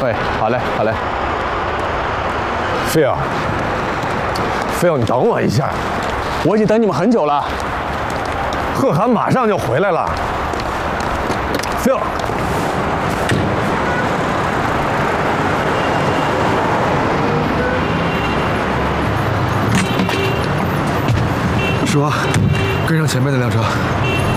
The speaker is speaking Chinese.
哎，好嘞，好嘞。 Phil，你等我一下， 我已经等你们很久了。 贺涵马上就回来了。Phil， 叔，跟上前面那辆车。